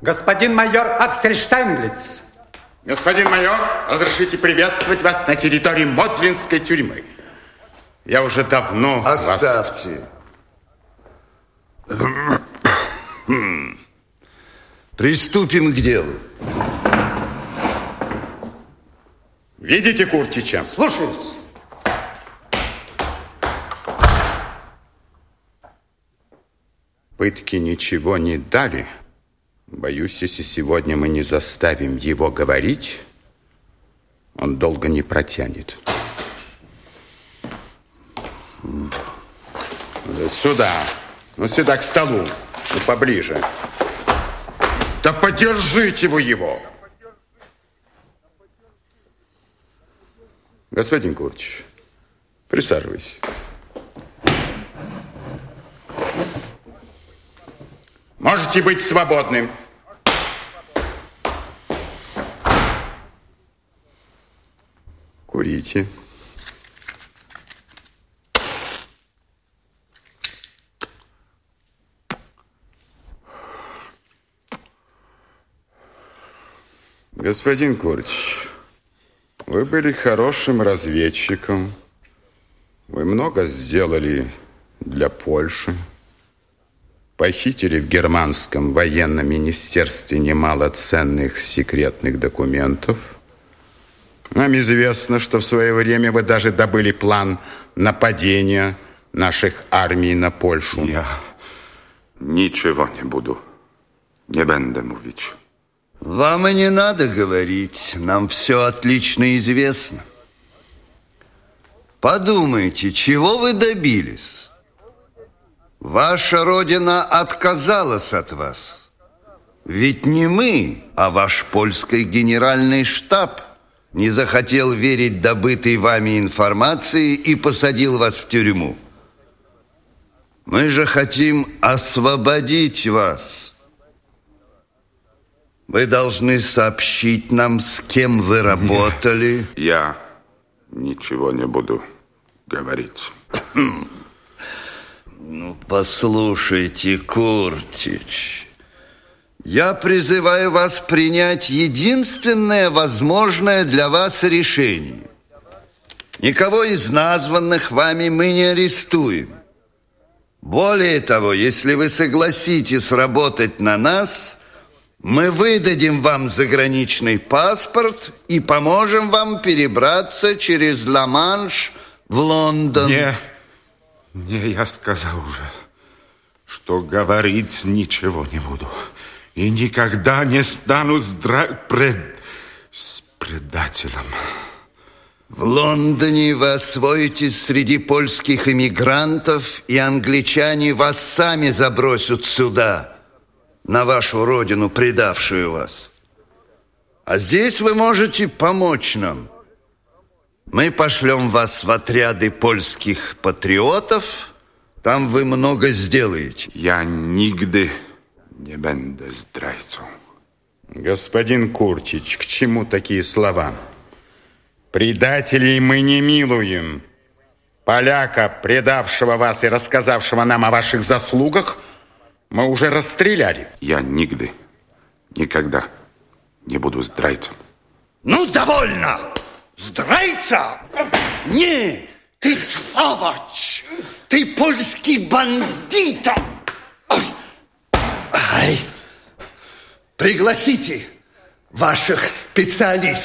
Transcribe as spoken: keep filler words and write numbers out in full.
Господин майор Аксель Штайнглиц. Господин майор, разрешите приветствовать вас на территории Модлинской тюрьмы. Я уже давно Оставьте. вас... Приступим к делу. Видите Куртича? Слушаюсь. Пытки ничего не дали. Боюсь, если сегодня мы не заставим его говорить, он долго не протянет. Сюда. Ну, сюда, к столу. Ну, поближе. Да подержите вы его. Господин Куртич, присаживайся. Можете быть свободным. Курите. Господин Куртич, вы были хорошим разведчиком. Вы много сделали для Польши. Похитили в германском военном министерстве немало ценных секретных документов. Нам известно, что в свое время вы даже добыли план нападения наших армий на Польшу. Я ничего не буду, не będę mówić. Вам и не надо говорить, нам все отлично известно. Подумайте, чего вы добились? Ваша родина отказалась от вас. Ведь не мы, а ваш польский генеральный штаб не захотел верить добытой вами информации и посадил вас в тюрьму. Мы же хотим освободить вас. Вы должны сообщить нам, с кем вы работали. Я ничего не буду говорить. Ну, послушайте, Куртич, я призываю вас принять единственное возможное для вас решение. Никого из названных вами мы не арестуем. Более того, если вы согласитесь работать на нас, мы выдадим вам заграничный паспорт и поможем вам перебраться через Ла-Манш в Лондон. Не, не, я сказал уже, что говорить ничего не буду. И никогда не стану здра... пред... с предателем. В Лондоне вы освоитесь среди польских эмигрантов, и англичане вас сами забросят сюда, на вашу родину, предавшую вас. А здесь вы можете помочь нам. Мы пошлем вас в отряды польских патриотов, там вы много сделаете. Я нигdy не będę zdrajcą. Господин Куртич, к чему такие слова? Предателей мы не милуем. Поляка, предавшего вас и рассказавшего нам о ваших заслугах, мы уже расстреляли. Я нигdy, никогда не буду здрайцем. Ну, довольно! Здрайца? Не, ты сволочь! Ты польский бандит! Ай! Ай! Пригласите ваших специалистов.